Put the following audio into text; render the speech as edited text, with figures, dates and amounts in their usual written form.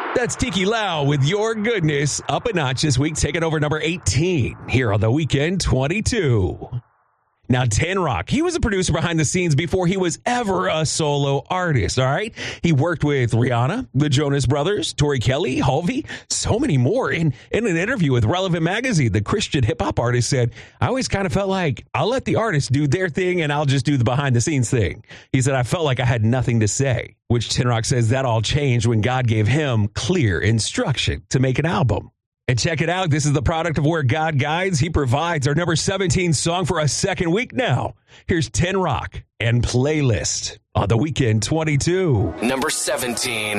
That's Tiki Lau with Your Goodness, up a notch this week, taking over number 18 here on the Weekend 22. Now, Ten Rock, he was a producer behind the scenes before he was ever a solo artist, all right? He worked with Rihanna, the Jonas Brothers, Tori Kelly, Halvey, so many more. In an interview with Relevant Magazine, the Christian hip-hop artist said, I always kind of felt like I'll let the artists do their thing and I'll just do the behind-the-scenes thing. He said, I felt like I had nothing to say, which Ten Rock says that all changed when God gave him clear instruction to make an album. And check it out. This is the product of where God guides. He provides. Our number 17 song for a second week now. Here's Ten Rock and Playlist on the Weekend 22. Number 17.